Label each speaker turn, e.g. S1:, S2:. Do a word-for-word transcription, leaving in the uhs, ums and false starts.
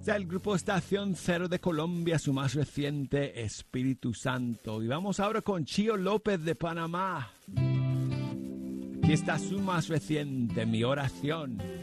S1: del grupo Estación Cero de Colombia, su más reciente, Espíritu Santo. Y vamos ahora con Chío López de Panamá. Aquí está su más reciente, Mi Oración.